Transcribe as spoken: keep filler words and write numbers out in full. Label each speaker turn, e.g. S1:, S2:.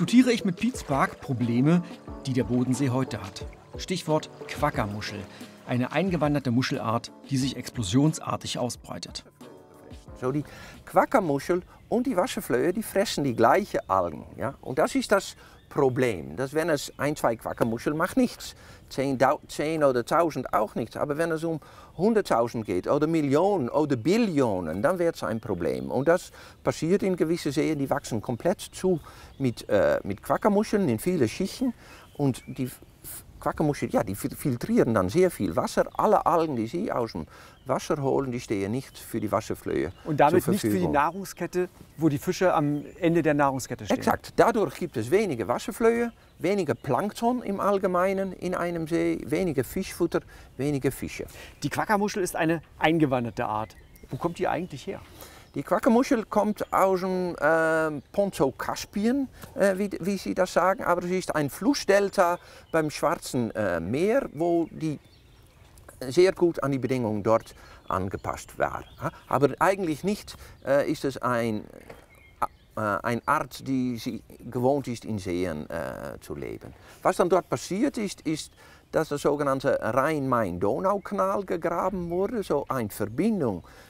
S1: diskutiere ich mit Piet Spark Probleme, die der Bodensee heute hat. Stichwort Quakkermuschel, eine eingewanderte Muschelart, die sich explosionsartig ausbreitet.
S2: So, die Quakkermuschel und die Wasserflöhe, die fressen die gleichen Algen. Ja? Und das ist das Problem. Dass wenn es ein, zwei Quakkermuscheln macht nichts. Zehn, zehn oder tausend auch nichts. Aber wenn es um hunderttausend geht oder Millionen oder Billionen, dann wird es ein Problem. Und das passiert in gewissen Seen, die wachsen komplett zu mit, äh, mit Quakkermuscheln in viele Schichten. Und die Quakkermuscheln, ja, die filtrieren dann sehr viel Wasser. Alle Algen, die sie aus dem Wasser holen, die stehen nicht für die Wasserflöhe.
S1: Und damit nicht für die Nahrungskette, wo die Fische am Ende der Nahrungskette stehen.
S2: Exakt. Dadurch gibt es weniger Wasserflöhe, weniger Plankton im Allgemeinen in einem See, weniger Fischfutter, weniger Fische.
S1: Die Quakkermuschel ist eine eingewanderte Art. Wo kommt die eigentlich her?
S2: Die Quakkermuschel kommt aus dem äh, Ponto Caspien, äh, wie, wie Sie das sagen, aber es ist ein Flussdelta beim Schwarzen äh, Meer, wo die sehr gut an die Bedingungen dort angepasst war. Aber eigentlich nicht äh, ist es ein, äh, eine Art, die sie gewohnt ist, in Seen äh, zu leben. Was dann dort passiert ist, ist, dass der sogenannte Rhein-Main-Donau-Kanal gegraben wurde, so eine Verbindung